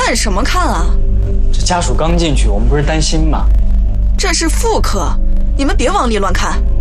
看什么看啊？ 这家属刚进去，我们不是担心吗？ 这是妇科，你们别往里乱看。